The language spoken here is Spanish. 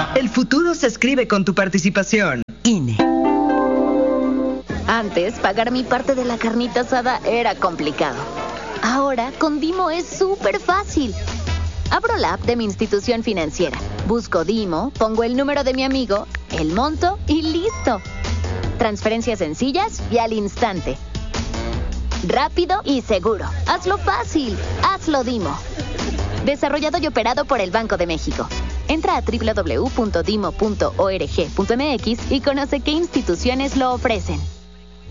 El futuro se escribe con tu participación. INE. Antes, pagar mi parte de la carnita asada era complicado. Ahora, con Dimo es súper fácil. Abro la app de mi institución financiera, busco Dimo, pongo el número de mi amigo, el monto y listo. Transferencias sencillas y al instante. Rápido y seguro. Hazlo fácil. Hazlo Dimo. Desarrollado y operado por el Banco de México. Entra a www.dimo.org.mx y conoce qué instituciones lo ofrecen.